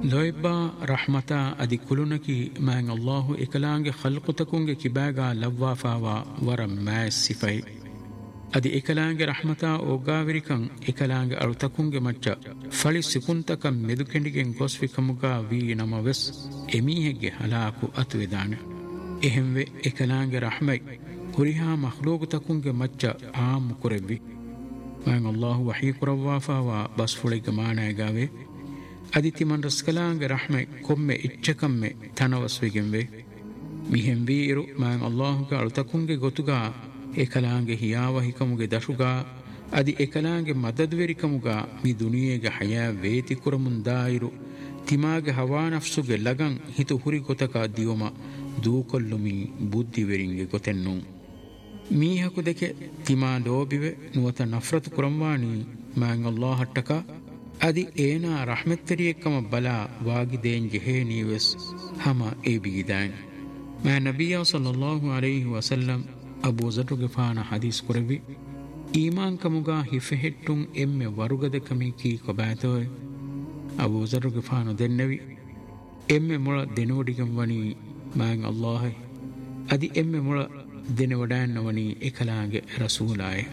ಲೊಯ್ಬಾ ರಹ್ಮತ ಅದಿ ಕುಲುನಕಿ ಮ್ಯಾಂಗ್ ಅಲ್ಲಾಹು ಎಕಲಾಂಗೆ ಖಲ್ಕುತಕುಂಗೆ ಕಿಬಾಗಾ ಲವ್ವಾಫಾವಾ ವರ ಮ್ಯಾಸ್ ಸಿಫೈ ಅದಿ ಎಕಲಾಂಗೆ ರಹ್ಮತ ಒಗ್ಗಾವಿರಿಕಂ ಎಕಲಾಂಗೆ ಅಳುತಕುಂಗೆ ಮಚ್ಚ ಫಳಿ ಸಿಕುಂತಕಂ ಮೆದುಕೆಂಡಿಗೆಂ ಗೊಸ್ವಿಕಮುಗಾ ವಿ ನಮವೆಸ್ ಎಮೀಹೆಗ್ಗೆ ಹಲಾಕು ಅತುವೆದಾನೆ ಎಹೆಂವೆ ಎಕಲಾಂಗೆ ರಹ್ಮೈ ಕುರಿಹಾ ಮಖ್ಲೂಗುತಕುಂಗೆ ಮಚ್ಚ ಆಮು ಕುರೆವ್ವಿ ಮ್ಯಾಂಗ್ ಅಲ್ಲಾಹು ವಹೀ ಕುರವ್ವಾಫಾವಾ ಬಸ್ಫುಳಿಗೆ ಮಾನಾಯಗಾವೆ ಅದಿತಿಮನ್ ರಸ್ಕಲಾಂಗೆ ರಹ್ಮೆ ಕೊಮ್ಮೆ ಇಚ್ಚಕಮ್ಮೆ ತನವಸ್ವಿಗೆಂವೆ ಮಿಹೆಂ ವೀರು ಮ್ಯಾಂಗ್ ಅಲ್ಲಾಹುಗೆ ಅಳುತಕುಂಗೆ ಗೊತುಗಾ ಎಕಲಾಂಗೆ ಹಿಯಾವಹಿಕಮುಗೆ ದಶುಗಾ ಅದಿ ಎಕಲಾಂಗೆ ಮದದ್ವೆರಿಕಮುಗಾ ಮಿ ದುನಿಯೆಗೆ ಹಯಾ ವೇತಿ ಕುರಮುಂದಾಯಿರು ತಿಮಾಗೆ ಹವಾ ನಫ್ಸುಗೆ ಲಗಂ ಹಿತು ಹುರಿ ಗೊತಕ ದಿಯುಮ ದೂಕೊಲ್ಲುಮಿ ಬುದ್ಧಿವೆರಿಂಗೆ ಗೊತೆನ್ನು ಮೀಹಕು ದೆಕೆ ತಿಮಾ ಲೋಬಿವೆ ನುವತ ನಫ್ರತು ಕುರಂವಾಣಿ ಮ್ಯಾಂಗ್ ಅಲ್ಲಾಹಟ್ಟಕ ಅದಿ ಏನಾ ರಹ್ಮೆತ್ತರಿಯಕ್ಕಮ ಬಲಾ ವಾಗಿದೇನ್ ಜೆಹೇ ನೀವೆಸ್ ಹಮ ಏ ಬಿಗಿದಾನ್ ಮಾ ನಬಿಯ ಸಲ್ಲಲ್ಲಾಹು ಅಲೈಹಿ ವಸಲ್ಲಂ ಅಬೂ ಝರ್ ಗಿಫಾನ ಹದೀಸ್ ಕುರವಿ ಈಮಾನ್ ಕಮುಗಾ ಹಿಫೆಹೆಟ್ಟುಂ ಎಮ್ಮೆ ವರುಗದ ಕಮಿ ಕೀ ಕೊಬಾತೋಯ್ ಅಬೂ ಝರ್ ಗಿಫಾನ ದೆನ್ನವಿ ಎಮ್ಮೆ ಮುಳ ದೆನೋಡಿಗಂ ವನಿ ಮ್ಯಾಂಗ್ ಅಲ್ಲಾಹ್ ಅದಿ ಎಮ್ಮೆ ಮುಳ ದೆನವಡಾನ್ನ ವನಿ ಎಕಲಾಗೆ ರಸೂಲಾಯ್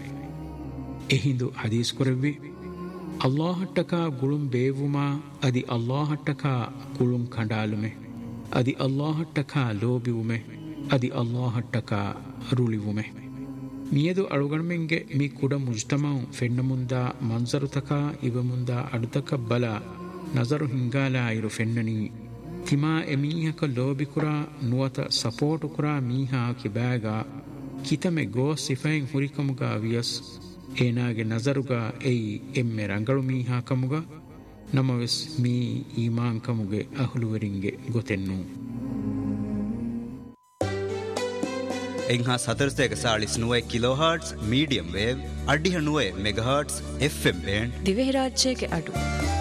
ಎಹಿಂದು ಹದೀಸ್ ಕುರವಿ ಅಲ್ಲಾಹಟ್ಟಕ ಗುಳುಂ ಬೇವುಮಾ ಅದಿ ಅಲ್ಲಾಹಟ್ಟಕ ಗುಳುಂ ಕಂಡಾಲುಮೆ ಅದಿ ಅಲ್ಲಾಹಟ್ಟಕ ಲೋಬಿವುಮೆ ಅದಿ ಅಲ್ಲಾಹಟ್ಟಕ ರುಳಿವುಮೆ ಮಿಯದು ಅಳುಗಣ್ಮೆಂಗೆ ಮಿ ಕುಡ ಮುಜ್ತಮಂ ಫೆನ್ನ ಮುಂದ ಮನ್ಸರುತಕ ಇವ ಮುಂದ ಅಡುತಕ ಬಲ ನಜರು ಹಿಂಗಾಲ ಇರು ಫೆನ್ನನಿ ತಿಮಾ ಎಮೀಹಕ ಲೋಬಿಕುರ ನುವತ ಸಪೋರ್ಟು ಕುರ ಮೀಹಾ ಕಿಬ್ಯಾಗ ಕಿತಮೆ ಗೋ ಸಿಫೈನ್ ಹುರಿಕಮುಗ ವಿಯಸ್ ಏನಾಗೆ ನಜರುಗ ಎಯಿ ಎಮ್ಮೆ ರಂಗಳು ಮೀಹಾ ಕಮುಗ ನಮವೆಸ್ me ಈಮಾನ್ ಕಮುಗೆ ಅಹುಲುವರಿಂಗೆ ಗೊತೆನ್ನು ಎಂಹಾ ಸತರ್ಸ್ತೆಗ ಸಾಳಿಸ್ ನುವೆ kilo hertz medium wave ಅಡ್ಡಿಹ ನುವೆ mega hertz FM band ದಿವೆಹಿ ರಾಜ್ಯಕ್ಕೆ ಅಡು